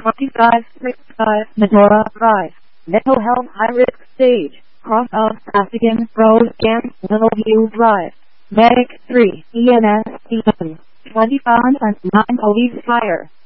2565 Medora Drive, Mental Health High Risk Stage, cross of Pastigan Road and Littleview Drive. Medic 3, EMS, 25 and 9 Police Fire.